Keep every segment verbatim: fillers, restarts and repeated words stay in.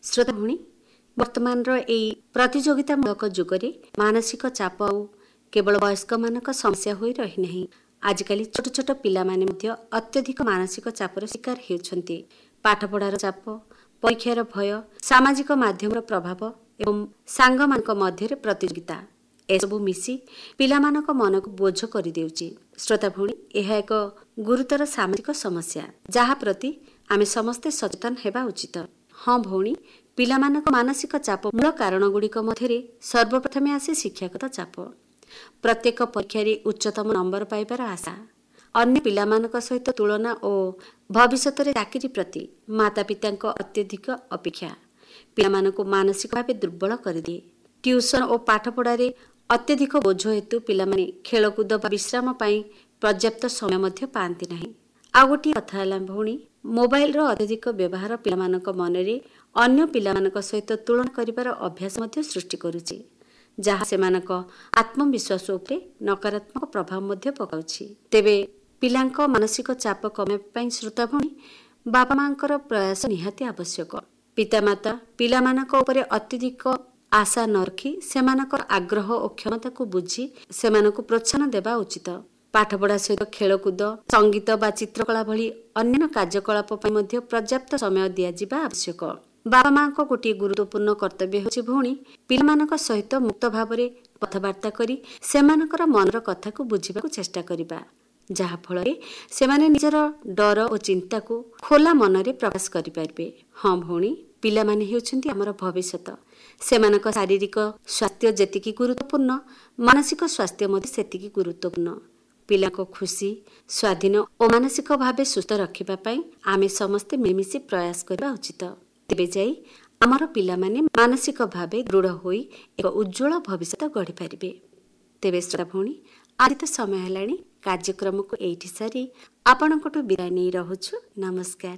श्रोता भूणी वर्तमान प्रतियोगितामूलक जुगरे मानसिक चाप केवल वयस्क मानक समस्या होई रही नहीं। आजिकल छोट छोट पिला माने मध्य अत्यधिक मानसिक चापर शिकार हेउछन्ति। पाठपढ़ार चाप, परीक्षार भय, सामाजिक माध्यमर प्रभाव एवं सांगमानक मध्य प्रतियोगिता एसबु मिसी पिलामानक मन को बोझ कर देउची। श्रोता भूणी यह एक गुरुतर सामाजिक समस्या जहा प्रति आमे समस्ते सचेतन हेबा उचित। हाँ भौणी, पिलामानक मानसिक चाप मूल कारण गुड़िक मध्य सर्वप्रथमे आसे शिक्षागत चाप। प्रत्येक परीक्षा उच्चतम नंबर पाइबार आशा, अन्य पिलामानक सहित तुलना और भविष्यत चाकरी प्रति माता पिता अत्यधिक अपेक्षा पिलामानक मानसिक भाव दुर्बल कर दिए। ट्यूशन और पाठपढ़ार अत्यधिक बोझ हेतु पिलामाने खेलकूद विश्राम पाई पर्याप्त समय मध्य पाती नहीं। आ गोटे कथा है भौणी, मोबाइल अत्यधिक व्यवहार पिलामानक मनरे अन्य पिलामानक सहित तुलना करिबार अभ्यास मध्य सृष्टि करुछि, जहाँ सेमानक आत्मविश्वास उपरे नकारात्मक प्रभाव मध्य पकाउछि। तेबे पिलांक मानसिक चाप कमेइ श्रोता भौणी बापा मांकर प्रयास निहाती आवश्यक। पितामाता पिलामानक उपरे अत्यधिक आशा न रखी सेमानकर आग्रह और क्षमता को बुझी सेमानक प्रोत्साहन देवा उचित। पाठपढ़ा सहित खेलकूद, संगीत बा चित्रकला भली अन्य कार्यकलाप मध्य पर्याप्त समय दिया आवश्यक। बाबा माँ को गोटे गुरुत्वपूर्ण कर्तव्य होछि भौणी पिलामानक सहित मुक्त भाव में कथबार्ता करी सेमानकर मनर कथा को बुझिबाकु चेष्टा करिबा, जहा फल सेमाने निजर डर और चिंता को खोला मनरे प्रकाश करि पारबे। हाँ भौणी, पिला माने हेउछन्ति हमर भविष्यत। सेमानक शारीरिक स्वास्थ्य जेतिकी गुरुत्वपूर्ण, मानसिक स्वास्थ्य मध्य सेतिकी गुरुत्वपूर्ण। पिला को खुशी, स्वाधीन और मानसिक भाव सुस्थ रखिबा पई आमे समस्ते मिलमिशि प्रयास करबा उचित। तेबे जाई आमर पिला माने मानसिक भाव दृढ़ होई एक उज्जवल भविष्य गढ़ी पारिबे। तेबे श्रोता भौणी, आज तो समय हेलाणी कार्यक्रम को एठी सारी आपणकटु विदाय नै रहुछु। नमस्कार।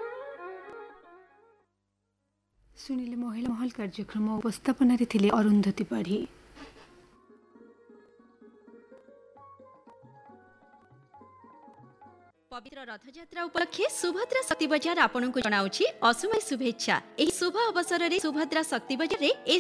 सुनिले महिला महल कार्यक्रम उपस्थापन थिले अरुन्धती पाढ़ी। पवित्र रथयात्रा उपलक्षे सुभद्रा शक्ति बजार आपन को जनाउछि असुमय शुभेच्छा। एही शुभ अवसर रे सुभद्रा शक्ति बजार रे